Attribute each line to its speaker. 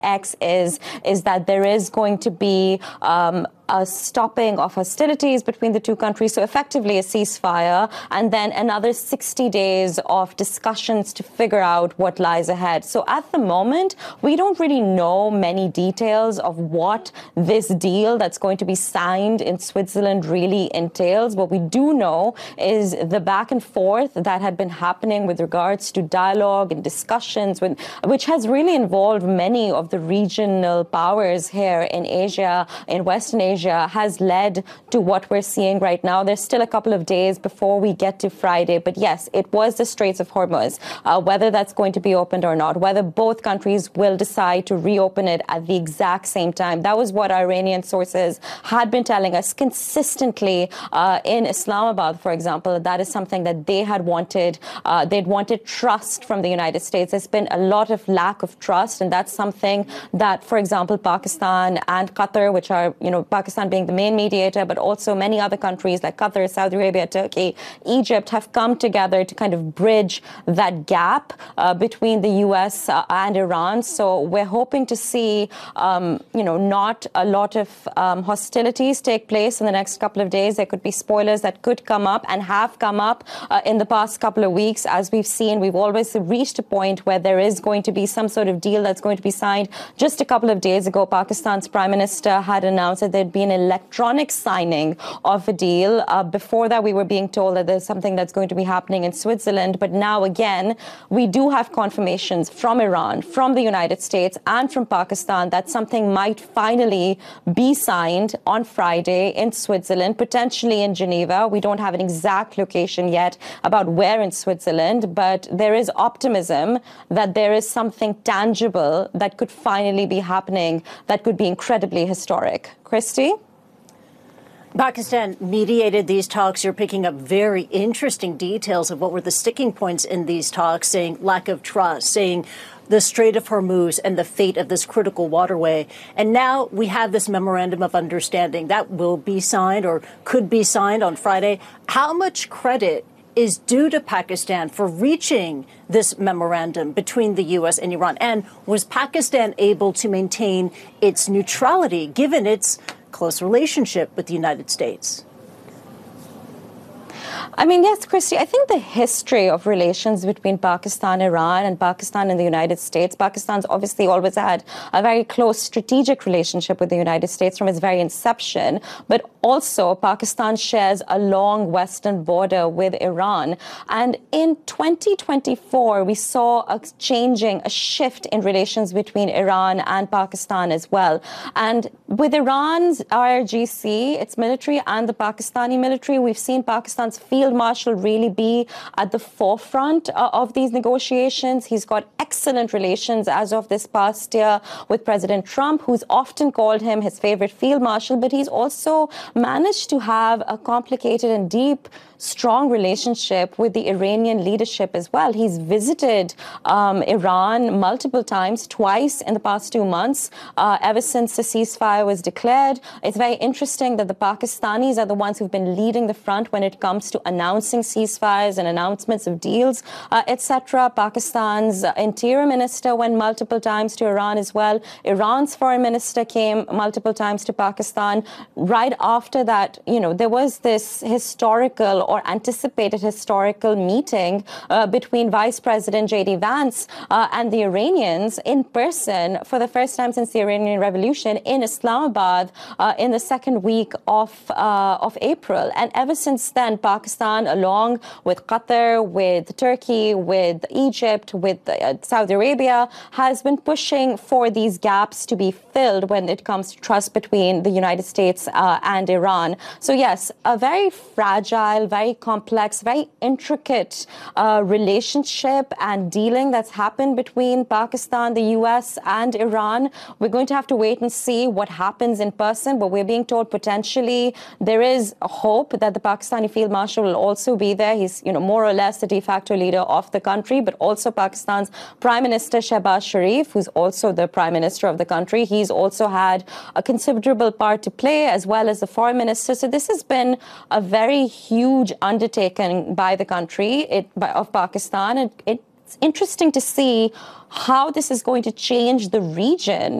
Speaker 1: X is that there is going to be a stopping of hostilities between the two countries, so effectively a ceasefire, and then another 60 days of discussions to figure out what lies ahead. So at the moment, we don't really know many details of what this deal that's going to be signed in Switzerland really entails. What we do know is the back and forth that had been happening with regards to dialogue and discussions, which has really involved many of the regional powers here in Asia, in Western Asia, has led to what we're seeing right now. There's still a couple of days before we get to Friday. But yes, it was the Straits of Hormuz. Whether that's going to be opened or not, whether both countries will decide to reopen it at the exact same time. That was what Iranian sources had been telling us consistently in Islamabad, for example. That is something that they had wanted. They'd wanted trust from the United States. There's been a lot of lack of trust. And that's something that, for example, Pakistan and Qatar, which are, Pakistan being the main mediator, but also many other countries like Qatar, Saudi Arabia, Turkey, Egypt have come together to kind of bridge that gap between the U.S. And Iran. So we're hoping to see, not a lot of hostilities take place in the next couple of days. There could be spoilers that could come up and have come up in the past couple of weeks. As we've seen, we've always reached a point where there is going to be some sort of deal that's going to be signed. Just a couple of days ago, Pakistan's Prime Minister had announced that there'd be an electronic signing of a deal. Before that, we were being told that there's something that's going to be happening in Switzerland. But now, again, we do have confirmations from Iran, from the United States, and from Pakistan that something might finally be signed on Friday in Switzerland, potentially in Geneva. We don't have an exact location yet about where in Switzerland, but there is optimism that there is something tangible that could finally be happening that could be incredibly historic. Christy?
Speaker 2: Pakistan mediated these talks. You're picking up very interesting details of what were the sticking points in these talks, saying lack of trust, saying the Strait of Hormuz and the fate of this critical waterway. And now we have this memorandum of understanding that will be signed or could be signed on Friday. How much credit is due to Pakistan for reaching this memorandum between the U.S. and Iran? And was Pakistan able to maintain its neutrality given its close relationship with the United States?
Speaker 1: I mean, yes, Christy, I think the history of relations between Pakistan, Iran, and Pakistan and the United States, Pakistan's obviously always had a very close strategic relationship with the United States from its very inception. But also, Pakistan shares a long western border with Iran. And in 2024, we saw a shift in relations between Iran and Pakistan as well. And with Iran's IRGC, its military, and the Pakistani military, we've seen Pakistan's Field Marshal really be at the forefront of these negotiations. He's got excellent relations as of this past year with President Trump, who's often called him his favorite Field Marshal, but he's also managed to have a complicated and deep, strong relationship with the Iranian leadership as well. He's visited Iran multiple times, twice in the past 2 months, ever since the ceasefire was declared. It's very interesting that the Pakistanis are the ones who've been leading the front when it comes to announcing ceasefires and announcements of deals, etc. Pakistan's interior minister went multiple times to Iran as well. Iran's foreign minister came multiple times to Pakistan. Right after that, there was this historical or anticipated historical meeting between Vice President J.D. Vance and the Iranians in person for the first time since the Iranian Revolution in Islamabad in the second week of April. And ever since then, Pakistan, along with Qatar, with Turkey, with Egypt, with Saudi Arabia, has been pushing for these gaps to be filled when it comes to trust between the United States and Iran. So yes, a very fragile, very complex, very intricate relationship and dealing that's happened between Pakistan, the U.S. and Iran. We're going to have to wait and see what happens in person, but we're being told potentially there is a hope that the Pakistani Field Marshal will also be there. He's, more or less the de facto leader of the country, but also Pakistan's Prime Minister Shehbaz Sharif, who's also the Prime Minister of the country. He's also had a considerable part to play, as well as the Foreign Minister. So this has been a very huge undertaking by the country of Pakistan. And it's it's interesting to see how this is going to change the region